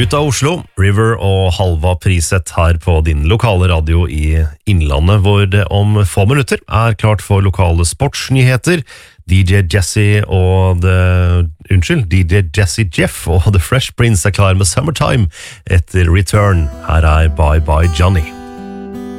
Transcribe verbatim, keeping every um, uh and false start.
Ut av Oslo, River og Halva Prisett her på din lokale radio i Innlandet, hvor det om få minutter er klart for lokale sportsnyheter. D J Jesse og The, unnskyld, D J Jesse Jeff og The Fresh Prince er klar med Summertime etter Return. Her er Bye Bye Johnny.